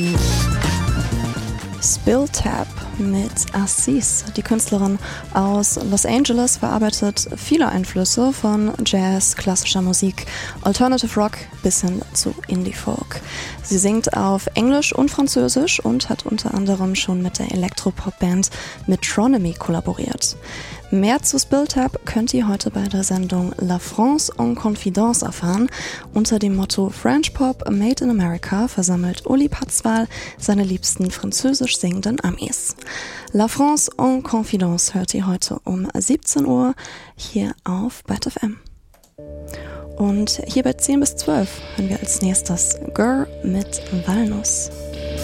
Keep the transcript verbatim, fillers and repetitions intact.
Spill Tap mit Assis. Die Künstlerin aus Los Angeles verarbeitet viele Einflüsse von Jazz, klassischer Musik, Alternative Rock bis hin zu Indie-Folk. Sie singt auf Englisch und Französisch und hat unter anderem schon mit der Elektropop-Band Metronomy kollaboriert. Mehr zu Spill Tap könnt ihr heute bei der Sendung La France en Confidence erfahren. Unter dem Motto French Pop Made in America versammelt Uli Patzwal seine liebsten französisch singenden Amis. La France en Confidence hört ihr heute um siebzehn Uhr hier auf Byte F M. Und hier bei zehn bis zwölf hören wir als nächstes Girl mit Walnuss.